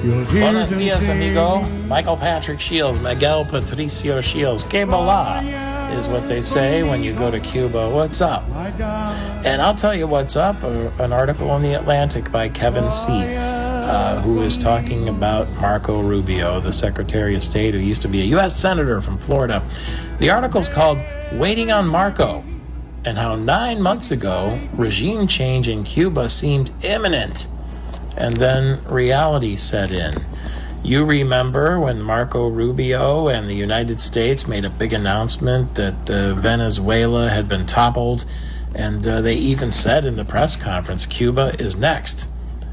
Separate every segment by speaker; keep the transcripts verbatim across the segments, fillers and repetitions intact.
Speaker 1: Buenos dias, amigo. Michael Patrick Shields, Miguel Patricio Shields. Que bola is what they say when you go to Cuba. What's up? And I'll tell you what's up. An article in The Atlantic by Kevin Seif, uh, who is talking about Marco Rubio, the Secretary of State who used to be a U S Senator from Florida. The article's called Waiting on Marco, and how nine months ago, regime change in Cuba seemed imminent. And then reality set in. You remember when Marco Rubio and the United States made a big announcement that uh, Venezuela had been toppled, and uh, they even said in the press conference, Cuba is next.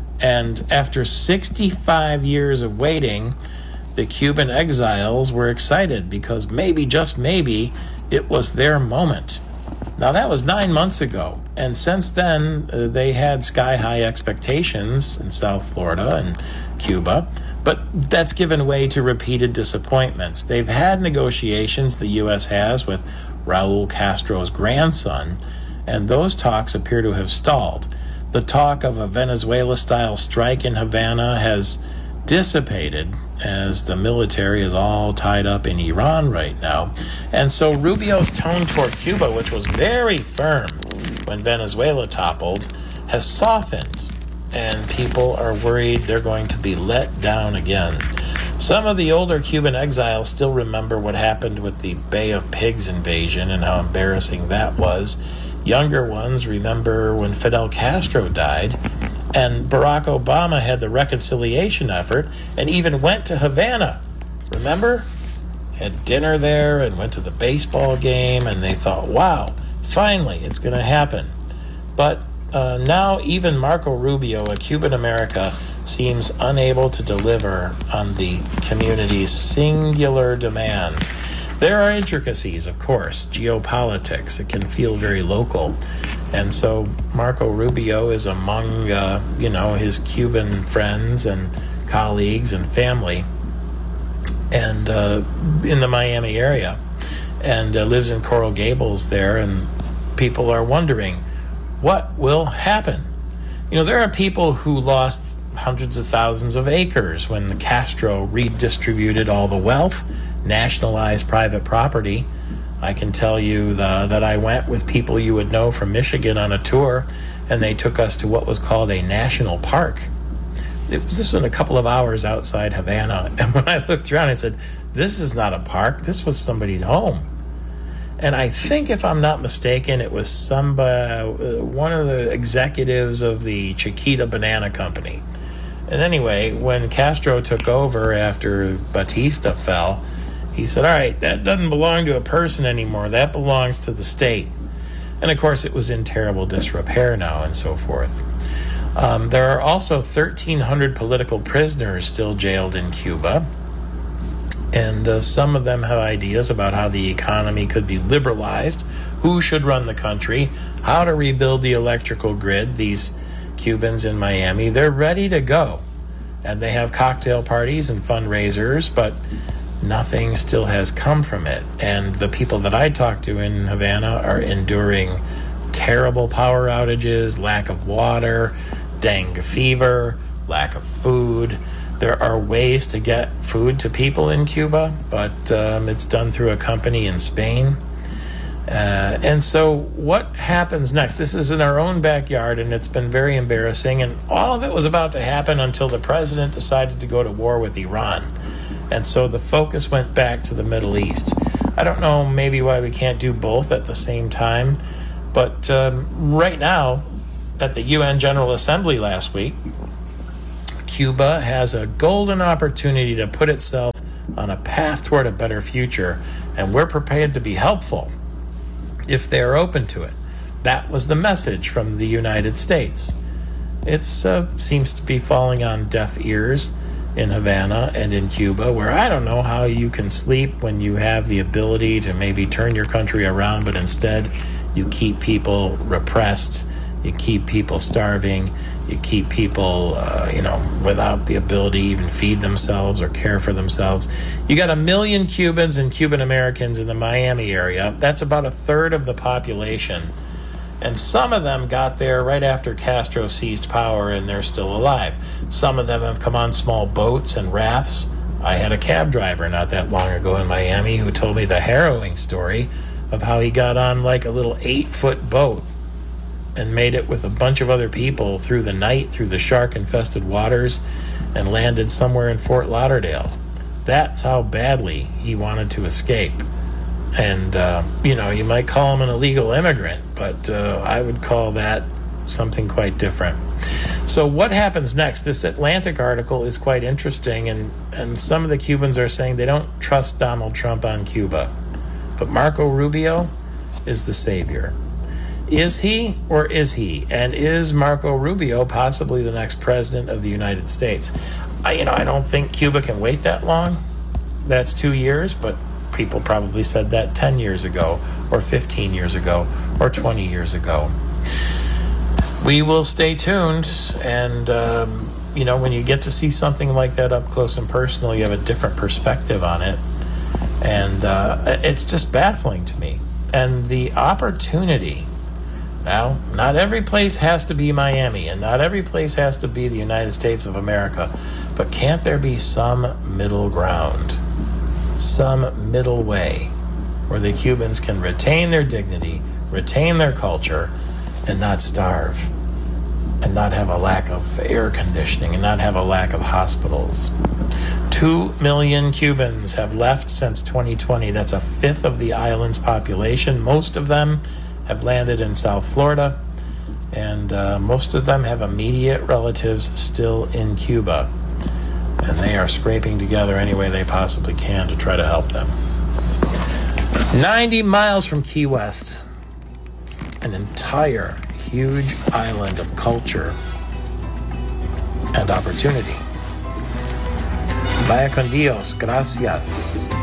Speaker 1: And after sixty-five years of waiting, the Cuban exiles were excited because maybe, just maybe, it was their moment. Now, that was nine months ago, and since then, uh, they had sky-high expectations in South Florida and Cuba, but that's given way to repeated disappointments. They've had negotiations, the U S has, with Raul Castro's grandson, and those talks appear to have stalled. The talk of a Venezuela-style strike in Havana has dissipated as the military is all tied up in Iran right now. And so Rubio's tone toward Cuba, which was very firm when Venezuela toppled, has softened, and people are worried they're going to be let down again. Some of the older Cuban exiles still remember what happened with the Bay of Pigs invasion and how embarrassing that was. Younger ones remember when Fidel Castro died, and Barack Obama had the reconciliation effort and even went to Havana. Remember? Had dinner there and went to the baseball game, and they thought, wow, finally, it's going to happen. But uh, now even Marco Rubio, a Cuban America, seems unable to deliver on the community's singular demand. There are intricacies, of course, geopolitics. It can feel very local. And so Marco Rubio is among, uh, you know, his Cuban friends and colleagues and family, and uh, in the Miami area, and uh, lives in Coral Gables there, and people are wondering, what will happen? You know, there are people who lost hundreds of thousands of acres when Castro redistributed all the wealth, nationalized private property. I can tell you the, that I went with people you would know from Michigan on a tour, and they took us to what was called a national park. It was just in a couple of hours outside Havana, and when I looked around, I said, this is not a park, this was somebody's home. And I think, if I'm not mistaken, it was somebody, uh, one of the executives of the Chiquita Banana Company. And anyway, when Castro took over after Batista fell, he said, all right, that doesn't belong to a person anymore. That belongs to the state. And, of course, it was in terrible disrepair now and so forth. Um, there are also thirteen hundred political prisoners still jailed in Cuba. And uh, some of them have ideas about how the economy could be liberalized, who should run the country, how to rebuild the electrical grid. These Cubans in Miami, they're ready to go. And they have cocktail parties and fundraisers, but nothing still has come from it. And the people that I talked to in Havana are enduring terrible power outages, lack of water, dengue fever, lack of food. There are ways to get food to people in Cuba, but um, it's done through a company in Spain. Uh, and so what happens next? This is in our own backyard, and it's been very embarrassing. And all of it was about to happen until the president decided to go to war with Iran. And so the focus went back to the Middle East. I don't know maybe why we can't do both at the same time, but um, right now, at the U N General Assembly last week, Cuba has a golden opportunity to put itself on a path toward a better future, and we're prepared to be helpful if they're open to it. That was the message from the United States. It uh, seems to be falling on deaf ears in Havana and in Cuba, where I don't know how you can sleep when you have the ability to maybe turn your country around, but instead you keep people repressed, you keep people starving, you keep people, uh, you know, without the ability to even feed themselves or care for themselves. You got a million Cubans and Cuban Americans in the Miami area. That's about a third of the population. And some of them got there right after Castro seized power, and they're still alive. Some of them have come on small boats and rafts. I had a cab driver not that long ago in Miami who told me the harrowing story of how he got on like a little eight-foot boat and made it with a bunch of other people through the night, through the shark-infested waters, and landed somewhere in Fort Lauderdale. That's how badly he wanted to escape. And, uh, you know, you might call him an illegal immigrant, but uh, I would call that something quite different. So what happens next? This Atlantic article is quite interesting, and, and some of the Cubans are saying they don't trust Donald Trump on Cuba. But Marco Rubio is the savior. Is he or is he? And is Marco Rubio possibly the next president of the United States? I, you know, I don't think Cuba can wait that long. That's two years, but people probably said that ten years ago, or fifteen years ago, or twenty years ago. We will stay tuned, and, um, you know, when you get to see something like that up close and personal, you have a different perspective on it, and uh, it's just baffling to me. And the opportunity, now, not every place has to be Miami, and not every place has to be the United States of America, but can't there be some middle ground? Some middle way where the Cubans can retain their dignity, retain their culture, and not starve, and not have a lack of air conditioning, and not have a lack of hospitals. Two million Cubans have left since twenty twenty. That's a fifth of the island's population. Most of them have landed in South Florida, and uh, most of them have immediate relatives still in Cuba. And they are scraping together any way they possibly can to try to help them. ninety miles from Key West, an entire huge island of culture and opportunity. Vaya con Dios. Gracias.